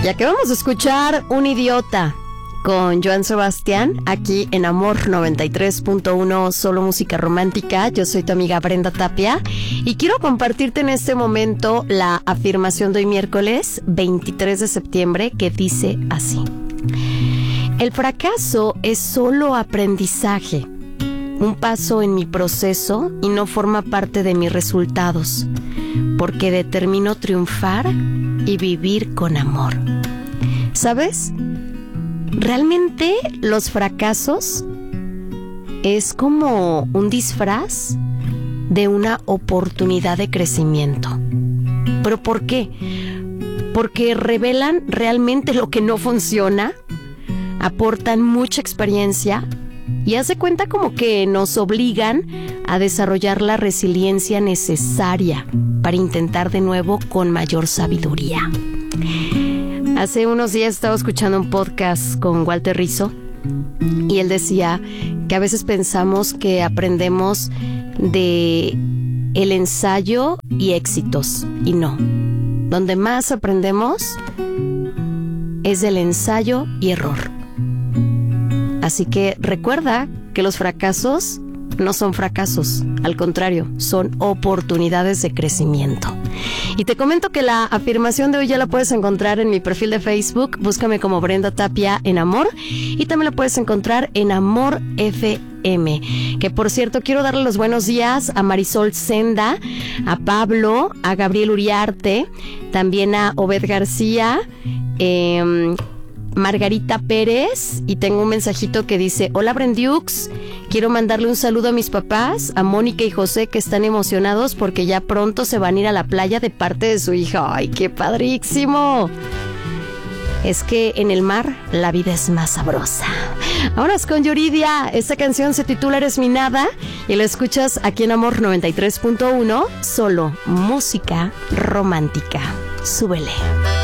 Ya que vamos a escuchar Un Idiota con Joan Sebastián, aquí en Amor 93.1, solo música romántica. Yo soy tu amiga Brenda Tapia y quiero compartirte en este momento la afirmación de hoy miércoles 23 de septiembre que dice así: el fracaso es solo aprendizaje, un paso en mi proceso y no forma parte de mis resultados, porque determino triunfar y vivir con amor. ¿Sabes? Realmente los fracasos es como un disfraz de una oportunidad de crecimiento. ¿Pero por qué? Porque revelan realmente lo que no funciona, aportan mucha experiencia y haz de cuenta como que nos obligan a desarrollar la resiliencia necesaria para intentar de nuevo con mayor sabiduría. Hace unos días estaba escuchando un podcast con Walter Rizzo y él decía que a veces pensamos que aprendemos de el ensayo y éxitos, y no. Donde más aprendemos es del ensayo y error. Así que recuerda que los fracasos no son fracasos, al contrario, son oportunidades de crecimiento. Y te comento que la afirmación de hoy ya la puedes encontrar en mi perfil de Facebook, búscame como Brenda Tapia en Amor, y también la puedes encontrar en Amor FM. Que por cierto, quiero darle los buenos días a Marisol Senda, a Pablo, a Gabriel Uriarte, también a Obed García, Margarita Pérez, y tengo un mensajito que dice: hola Brendiux, quiero mandarle un saludo a mis papás, a Mónica y José, que están emocionados porque ya pronto se van a ir a la playa de parte de su hija. ¡Ay, qué padrísimo! Es que en el mar la vida es más sabrosa. Ahora es con Yuridia. Esta canción se titula Eres mi nada y la escuchas aquí en Amor 93.1, solo música romántica. Súbele.